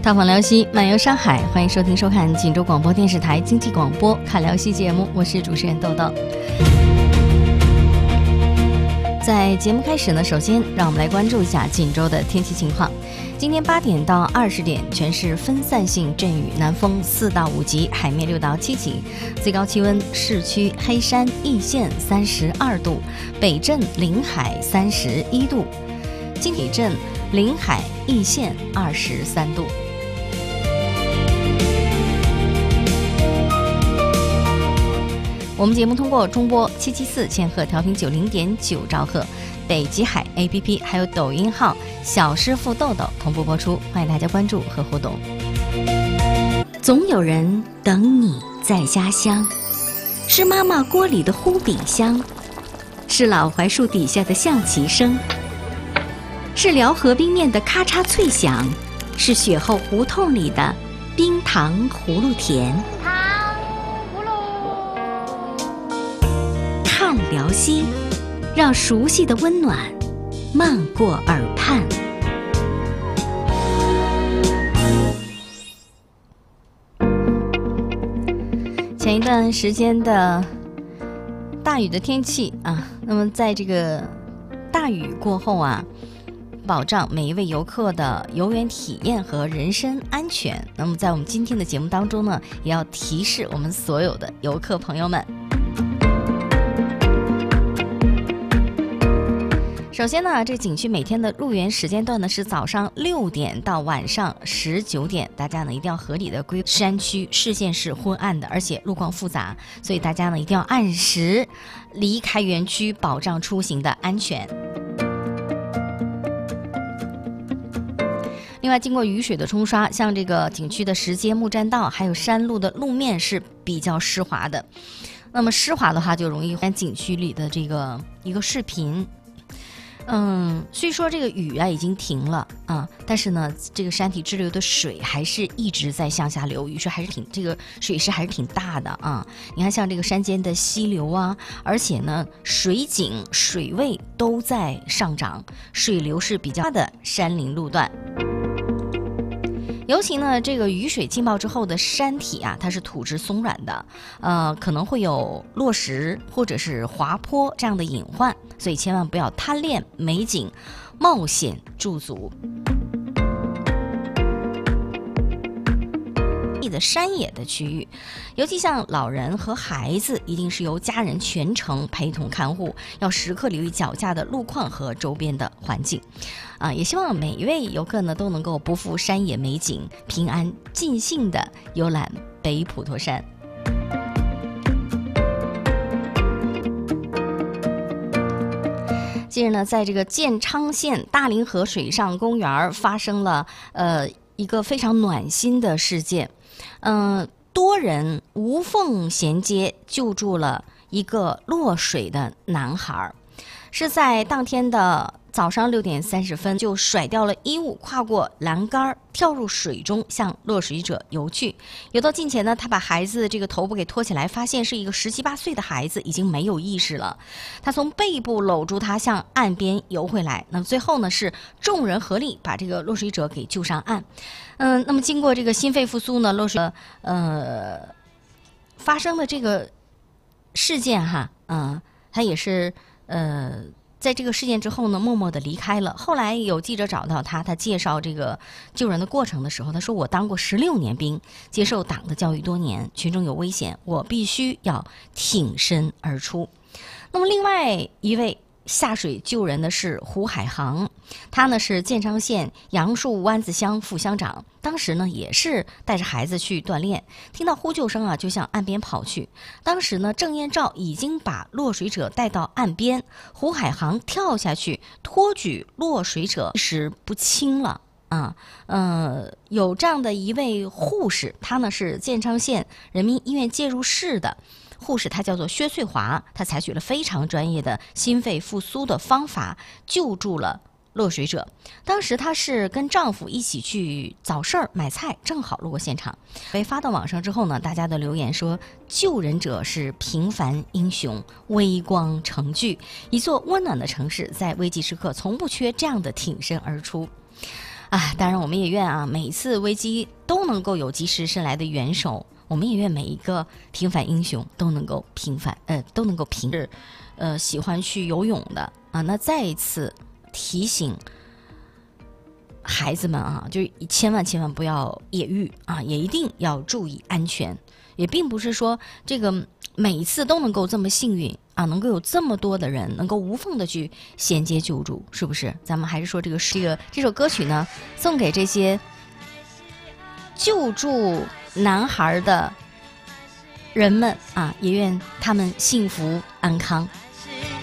踏访辽西，漫游上海，欢迎收听收看锦州广播电视台经济广播看辽西节目，我是主持人豆豆。在节目开始呢，首先让我们来关注一下锦州的天气情况。今天8点到20点，全市分散性阵雨，南风4到5级，海面6到7级。最高气温，市区黑山、易县32度，北镇、临海31度，经北镇、临海、易县23度。我们节目通过中波774千赫调频90.9兆赫、北极海 APP 还有抖音号小师傅豆豆同步播出，欢迎大家关注和互动。总有人等你在家乡，是妈妈锅里的烀饼香，是老槐树底下的象棋声，是辽河冰面的咔嚓脆响，是雪后胡同里的冰糖葫芦甜。看辽西，让熟悉的温暖漫过耳畔。前一段时间的大雨的天气啊，那么在这个大雨过后啊，保障每一位游客的游园体验和人身安全。那么在我们今天的节目当中呢，也要提示我们所有的游客朋友们。首先呢，这景区每天的入园时间段呢是早上6点到晚上19点，大家呢一定要合理的规。山区视线是昏暗的，而且路况复杂，所以大家呢一定要按时离开园区，保障出行的安全。另外，经过雨水的冲刷，像这个景区的石阶木栈道还有山路的路面是比较湿滑的。那么湿滑的话，就容易看景区里的这个一个视频。虽说这个雨啊已经停了啊，但是呢，这个山体支流的水还是一直在向下流，雨水还是这个水势还是挺大的啊。你看，像这个山间的溪流啊，而且呢，水景水位都在上涨，水流是比较大的山林路段。尤其呢，这个雨水浸泡之后的山体啊，它是土质松软的，可能会有落石或者是滑坡这样的隐患，所以千万不要贪恋美景，冒险驻足。的山野的区域，尤其像老人和孩子，一定是由家人全程陪同看护，要时刻留意脚下的路况和周边的环境。也希望每一位游客呢都能够不负山野美景，平安尽兴的游览北普陀山。近日呢，在这个建昌县大凌河水上公园发生了一个非常暖心的事件。多人无缝衔接救助了一个落水的男孩，是在当天的早上6点30分就甩掉了衣物，跨过栏杆，跳入水中，向落水者游去。游到近前呢，他把孩子这个头部给托起来，发现是一个17、18岁的孩子，已经没有意识了。他从背部搂住他，向岸边游回来。那么最后呢，是众人合力把这个落水者给救上岸。那么经过这个心肺复苏呢，落水发生的这个事件哈，他也是在这个事件之后呢，默默地离开了。后来有记者找到他，他介绍这个救人的过程的时候，他说：“我当过16年兵，接受党的教育多年，群众有危险，我必须要挺身而出。”那么另外一位下水救人的是胡海航，他呢是建昌县杨树湾子乡副乡长，当时呢也是带着孩子去锻炼，听到呼救声啊，就向岸边跑去。当时呢，郑彦照已经把落水者带到岸边，胡海航跳下去托举落水者，意识不清了。有这样的一位护士，他呢是建昌县人民医院介入室的护士，她叫做薛翠华，她采取了非常专业的心肺复苏的方法救助了落水者。当时她是跟丈夫一起去早市买菜，正好路过现场。被发到网上之后呢，大家的留言说，救人者是平凡英雄，微光成炬，一座温暖的城市在危急时刻从不缺这样的挺身而出。 啊，当然我们也愿啊，每一次危机都能够有及时伸来的援手。我们也愿每一个平凡英雄都能够平，喜欢去游泳的啊。那再一次提醒孩子们啊，就千万不要野育啊，也一定要注意安全。也并不是说这个每一次都能够这么幸运啊，能够有这么多的人能够无缝的去衔接救助，是不是？咱们还是说这首歌曲呢，送给这些救助男孩的人们啊，也愿他们幸福安康。